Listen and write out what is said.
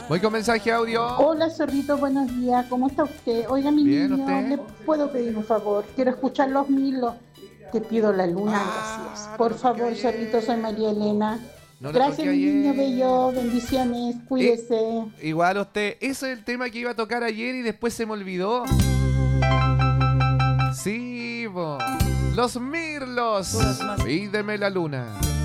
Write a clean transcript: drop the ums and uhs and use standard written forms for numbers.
Voy con mensaje audio. Hola, Zorrito, buenos días. ¿Cómo está usted? Oiga, mi Bien, niño, ¿usted? ¿le puedo pedir un favor? Quiero escuchar los Milos. Te pido la luna, gracias. Por no toqué favor, ayer. Zorrito, soy María Elena. No lo Gracias, toqué mi niño ayer. bello. Bendiciones. Cuídese. Igual usted, ese es el tema que iba a tocar ayer y después se me olvidó. Sí, bo. Los Mirlos. Pídeme la luna.